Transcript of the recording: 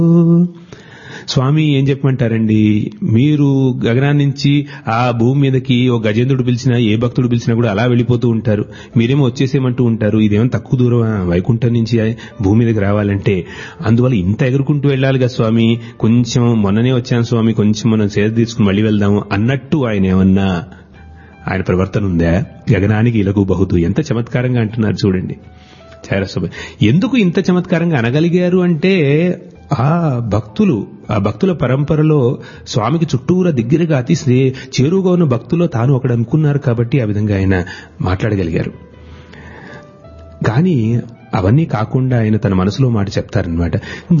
స్వామి ఏం చెప్పమంటారండి, మీరు గగనాన్ని నుంచి ఆ భూమి మీదకి ఓ గజేంద్రుడు పిలిచినా ఏ భక్తుడు పిలిచినా కూడా అలా వెళ్ళిపోతూ ఉంటారు. మీరేమో వచ్చేసేమంటూ ఉంటారు. ఇదేమో తక్కువ దూరం వైకుంఠం నుంచి భూమి మీదకి రావాలంటే. అందువల్ల ఇంత ఎగురుకుంటూ వెళ్ళాలి కదా స్వామి, కొంచెం మొన్ననే వచ్చాను స్వామి, కొంచెం మనం సేద తీసుకుని మళ్ళీ వెళ్దాము అన్నట్టు ఆయన ప్రవర్తన ఉందా? గగనానికి ఇలకు బహుతు, ఎంత చమత్కారంగా అంటున్నారు చూడండి. ఎందుకు ఇంత చమత్కారంగా అనగలిగారు అంటే ఆ భక్తుల పరంపరలో స్వామికి చుట్టూరా దగ్గరగా అతి చేరువుగా ఉన్న భక్తుల్లో తాను ఒకడు అనుకున్నారు కాబట్టి ఆ విధంగా ఆయన మాట్లాడగలిగారు. కానీ అవన్నీ కాకుండా ఆయన తన మనసులో మాట చెప్తారనమాట.